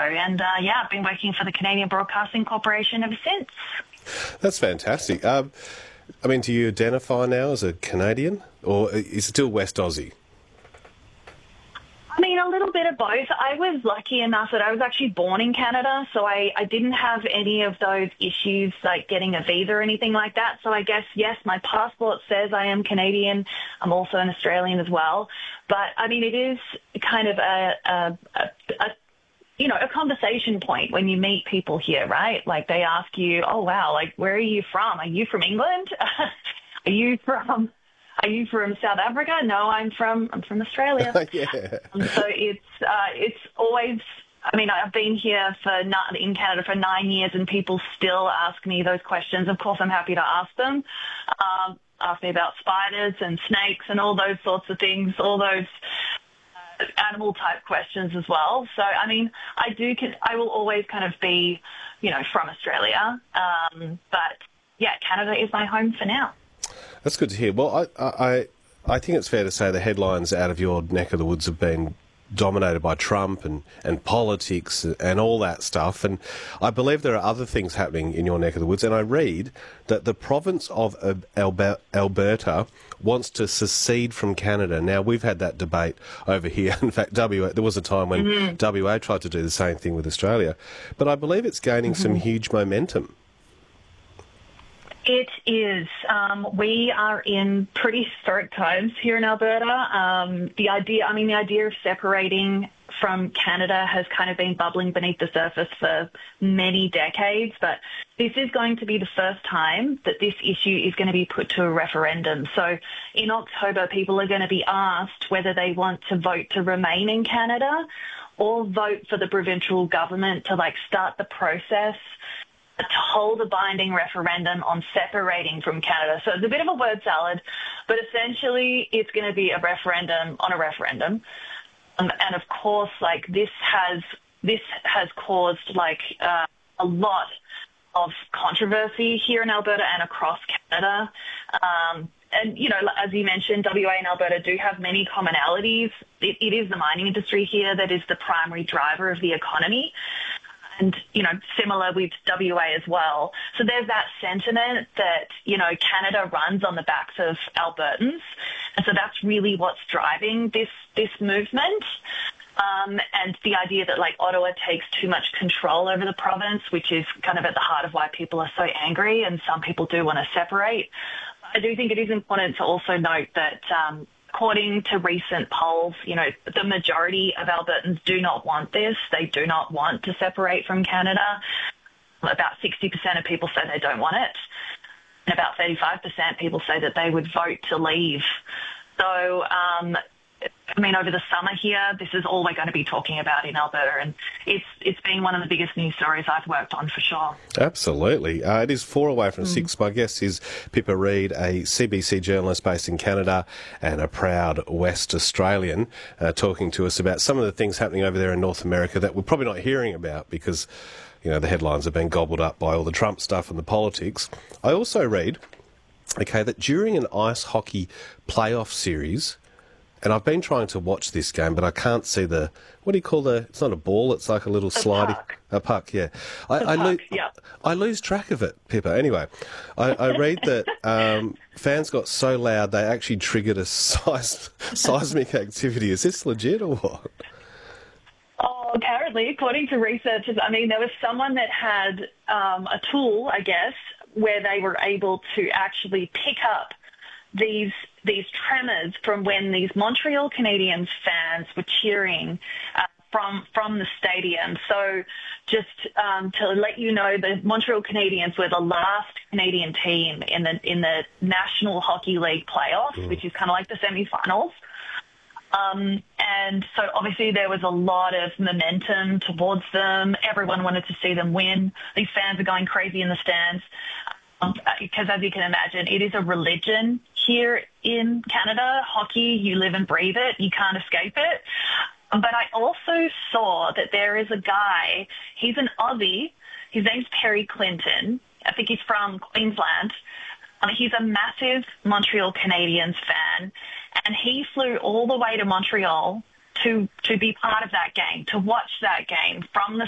And I've been working for the Canadian Broadcasting Corporation ever since. That's fantastic. Do you identify now as a Canadian, or is it still West Aussie? I mean, a little bit of both. I was lucky enough that I was actually born in Canada, so I didn't have any of those issues like getting a visa or anything like that. So I guess, yes, my passport says I am Canadian. I'm also an Australian as well. But, I mean, it is kind of a conversation point when you meet people here, right? Like they ask you, oh, wow, like, where are you from? Are you from England? Are you from South Africa? No, I'm from Australia. Yeah. So it's always. I mean, I've been here in Canada for 9 years, and people still ask me those questions. Of course, I'm happy to ask them. Ask me about spiders and snakes and all those sorts of things, all those animal type questions as well. So, I mean, I will always kind of be, from Australia. But yeah, Canada is my home for now. That's good to hear. Well, I think it's fair to say the headlines out of your neck of the woods have been dominated by Trump and politics and all that stuff. And I believe there are other things happening in your neck of the woods. And I read that the province of Alberta wants to secede from Canada. Now, we've had that debate over here. In fact, there was a time when WA tried to do the same thing with Australia. But I believe it's gaining some huge momentum. It is. We are in pretty historic times here in Alberta. The idea of separating from Canada has kind of been bubbling beneath the surface for many decades, but this is going to be the first time that this issue is going to be put to a referendum. So in October, people are going to be asked whether they want to vote to remain in Canada or vote for the provincial government to start the process to hold a binding referendum on separating from Canada. So it's a bit of a word salad, but essentially it's going to be a referendum on a referendum. And of course, this has caused a lot of controversy here in Alberta and across Canada. And, as you mentioned, WA and Alberta do have many commonalities. It is the mining industry here that is the primary driver of the economy. And, similar with WA as well. So there's that sentiment that, Canada runs on the backs of Albertans. And so that's really what's driving this movement. And the idea that, Ottawa takes too much control over the province, which is kind of at the heart of why people are so angry, and some people do want to separate. I do think it is important to also note that according to recent polls, the majority of Albertans do not want this. They do not want to separate from Canada. About 60% of people say they don't want it. And about 35% people say that they would vote to leave. So, over the summer here, this is all we're going to be talking about in Alberta, and it's been one of the biggest news stories I've worked on for sure. Absolutely. It is 4 away from 6. My guest is Pippa Reid, a CBC journalist based in Canada and a proud West Australian, talking to us about some of the things happening over there in North America that we're probably not hearing about because, the headlines have been gobbled up by all the Trump stuff and the politics. I also read, that during an ice hockey playoff series, and I've been trying to watch this game, but I can't see it's not a ball, it's like a little slidey. A puck, yeah. I lose track of it, Pippa. Anyway, I read that fans got so loud they actually triggered a seismic activity. Is this legit or what? Oh, apparently, according to researchers, there was someone that had a tool, I guess, where they were able to actually pick up these tremors from when these Montreal Canadiens fans were cheering from the stadium. So just to let you know, the Montreal Canadiens were the last Canadian team in the National Hockey League playoffs, which is kind of like the semi-finals. And so obviously there was a lot of momentum towards them. Everyone wanted to see them win. These fans are going crazy in the stands. Because as you can imagine, it is a religion here in Canada. Hockey, you live and breathe it. You can't escape it. But I also saw that there is a guy, he's an Aussie. His name's Perry Clinton. I think he's from Queensland. He's a massive Montreal Canadiens fan. And he flew all the way to Montreal to be part of that game, to watch that game from the